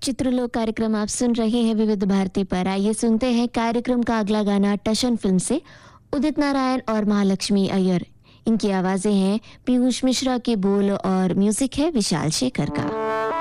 चित्रलोक कार्यक्रम आप सुन रहे हैं विविध भारती पर। आइए सुनते हैं कार्यक्रम का अगला गाना टशन फिल्म से। उदित नारायण और महालक्ष्मी अय्यर, इनकी आवाजें हैं। पीयूष मिश्रा के बोल और म्यूजिक है विशाल शेखर का।